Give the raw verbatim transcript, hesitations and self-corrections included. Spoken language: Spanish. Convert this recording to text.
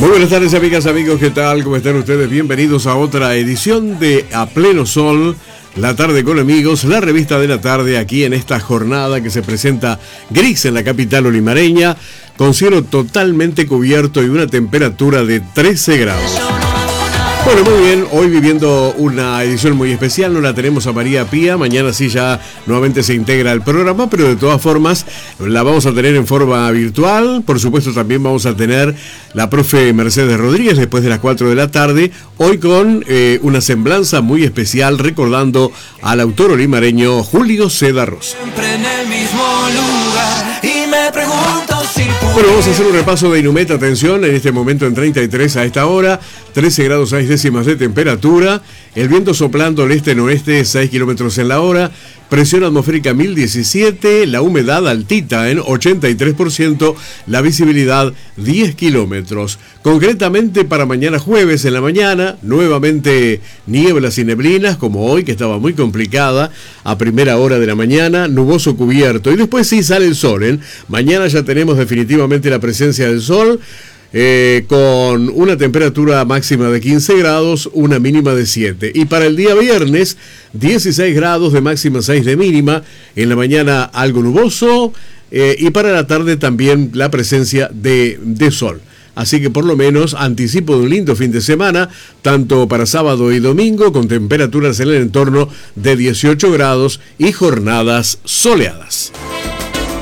Muy buenas tardes, amigas, amigos, ¿qué tal? ¿Cómo están ustedes? Bienvenidos a otra edición de A Pleno Sol, la tarde con amigos, la revista de la tarde aquí en esta jornada que se presenta gris en la capital olimareña, con cielo totalmente cubierto y una temperatura de trece grados. Bueno, muy bien, hoy viviendo una edición muy especial, no la tenemos a María Pía, mañana sí ya nuevamente se integra al programa, pero de todas formas la vamos a tener en forma virtual. Por supuesto también vamos a tener la profe Mercedes Rodríguez después de las cuatro de la tarde, hoy con eh, una semblanza muy especial recordando al autor olimareño Julio Ceda Rosa. Siempre en el mismo lugar y me pregunto si Bueno, vamos a hacer un repaso de Inumet, atención, en este momento en treinta y tres a esta hora, trece grados seis décimas de temperatura, el viento soplando al este-noreste seis kilómetros en la hora, presión atmosférica mil diecisiete, la humedad altita en ochenta y tres por ciento, la visibilidad diez kilómetros. Concretamente para mañana jueves en la mañana, nuevamente nieblas y neblinas, como hoy, que estaba muy complicada, a primera hora de la mañana, nuboso cubierto, y después sí sale el sol, ¿eh? Mañana ya tenemos definitivamente la presencia del sol, Eh, con una temperatura máxima de quince grados, una mínima de siete. Y para el día viernes, dieciséis grados de máxima, seis de mínima. En la mañana algo nuboso eh, y para la tarde también la presencia de, de sol. Así que por lo menos anticipo de un lindo fin de semana, tanto para sábado y domingo, con temperaturas en el entorno de dieciocho grados y jornadas soleadas.